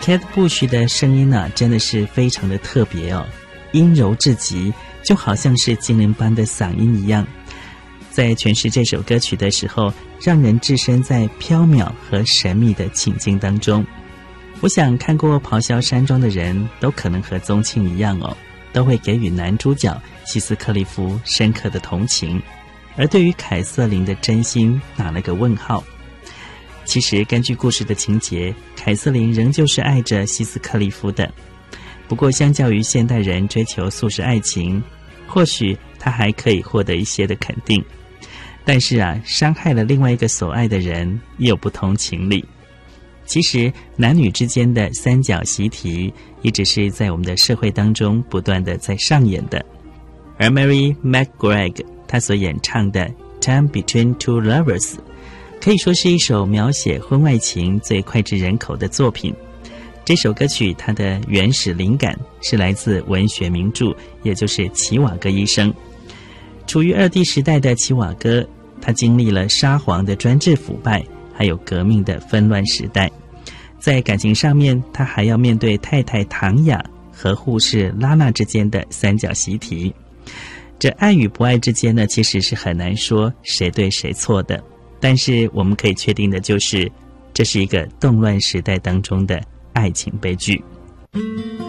Kate Bush 的声音呢，真的是非常的特别哦，阴柔至极，就好像是精灵般的嗓音一样。在诠释这首歌曲的时候，让人置身在缥缈和神秘的情境当中。我想看过《咆哮山庄》的人都可能和宗庆一样哦，都会给予男主角希斯克利夫深刻的同情，而对于凯瑟琳的真心打了个问号。其实根据故事的情节，凯瑟琳仍旧是爱着希斯克利夫的，不过相较于现代人追求速食爱情，或许他还可以获得一些的肯定。但是伤害了另外一个所爱的人也有不同情理。其实男女之间的三角习题一直是在我们的社会当中不断的在上演的，而 Mary McGregor 她所演唱的 Time Between Two Lovers 可以说是一首描写婚外情最脍炙人口的作品。这首歌曲它的原始灵感是来自文学名著，也就是齐瓦戈医生。处于二帝时代的齐瓦戈，他经历了沙皇的专制腐败，还有革命的纷乱时代。在感情上面，他还要面对太太唐雅和护士拉娜之间的三角习题。这爱与不爱之间呢，其实是很难说谁对谁错的，但是我们可以确定的就是，这是一个动乱时代当中的爱情悲剧。